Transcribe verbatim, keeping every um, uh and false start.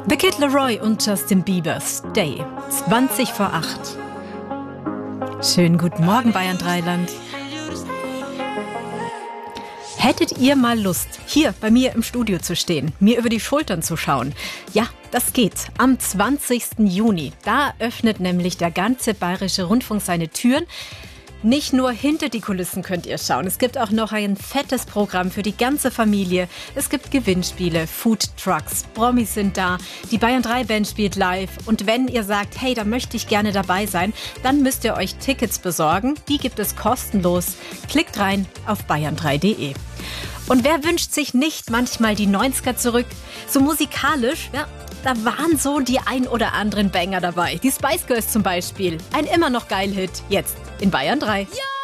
The Kid Laroi und Justin Bieber, Stay, zwanzig vor acht. Schönen guten Morgen, Bayern Dreiland. Hättet ihr mal Lust, hier bei mir im Studio zu stehen, mir über die Schultern zu schauen? Ja, das geht. Am zwanzigsten Juni, da öffnet nämlich der ganze Bayerische Rundfunk seine Türen. Nicht nur hinter die Kulissen könnt ihr schauen, es gibt auch noch ein fettes Programm für die ganze Familie. Es gibt Gewinnspiele, Foodtrucks, Promis sind da, die Bayern drei Band spielt live. Und wenn ihr sagt, hey, da möchte ich gerne dabei sein, dann müsst ihr euch Tickets besorgen. Die gibt es kostenlos. Klickt rein auf bayern drei punkt de. Und wer wünscht sich nicht manchmal die neunziger zurück? So musikalisch, ja, da waren so die ein oder anderen Banger dabei. Die Spice Girls zum Beispiel. Ein immer noch geil Hit. Jetzt in Bayern drei. Ja!